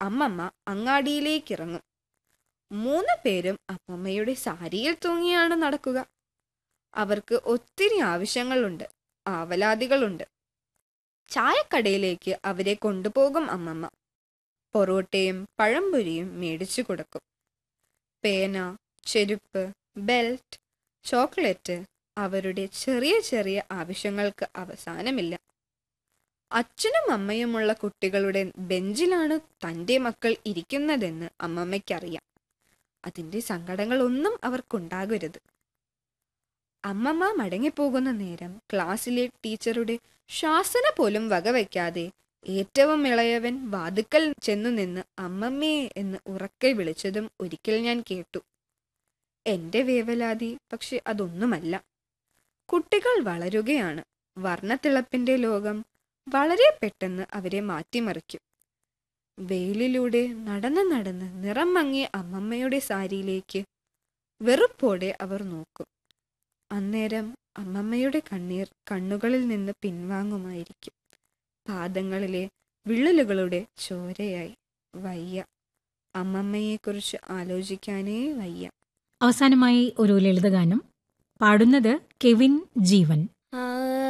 അമ്മമ്മ അങ്ങാടിയിലേക്കിറങ്ങും. 3 പേരും അമ്മമ്മയുടെ സാരിയിൽ തൂങ്ങിയാണ് നടക്കുക. അവർക്ക് ഒത്തിരി ആവശ്യങ്ങളുണ്ട്, ആവലാതികളുണ്ട്. ചായക്കടയിലേക്ക് അവരെ കൊണ്ടുപോകും അമ്മമ്മ. പൊറോട്ടയും പഴംപൊരിയും മേടിച്ചു കൊടുക്കും. പേന, ചെരുപ്പ്, ബെൽറ്റ്, ചോക്ലേറ്റ്, അവരുടെ ചെറിയ ചെറിയ ആവശ്യങ്ങൾക്ക് അവസാനമില്ല. അച്ഛനും അമ്മയുമുള്ള കുട്ടികളുടെ ബെഞ്ചിലാണ് തൻ്റെ മക്കൾ ഇരിക്കുന്നതെന്ന് അമ്മമ്മയ്ക്കറിയാം. അതിൻ്റെ സങ്കടങ്ങളൊന്നും അവർക്കുണ്ടാകരുത്. അമ്മമ്മ മടങ്ങിപ്പോകുന്ന നേരം ക്ലാസ്സിലെ ടീച്ചറുടെ ശാസന പോലും വകവയ്ക്കാതെ ഏറ്റവും ഇളയവൻ വാതുക്കൽ ചെന്നു നിന്ന് അമ്മമ്മേ എന്ന് ഉറക്കെ വിളിച്ചതും ഒരിക്കൽ ഞാൻ കേട്ടു. എൻ്റെ വേവലാതി പക്ഷെ അതൊന്നുമല്ല. കുട്ടികൾ വളരുകയാണ്. വർണ്ണത്തിളപ്പിൻ്റെ ലോകം വളരെ പെട്ടെന്ന് അവരെ മാറ്റിമറിക്കും. വെയിലിലൂടെ നടന്ന് നടന്ന് നിറം മങ്ങിയ അമ്മമ്മയുടെ സാരിയിലേക്ക് വെറുപ്പോടെ അവർ നോക്കും. അന്നേരം അമ്മമ്മയുടെ കണ്ണീർ കണ്ണുകളിൽ നിന്ന് പിൻവാങ്ങുമായിരിക്കും. പാദങ്ങളിലെ വിള്ളലുകളുടെ ചോരയായി. വയ്യ, അമ്മമ്മയെക്കുറിച്ച് ആലോചിക്കാനേ വയ്യ. അവസാനമായി ഒരു ലളിതഗാനം പാടുന്നത് കെവിൻ ജീവൻ.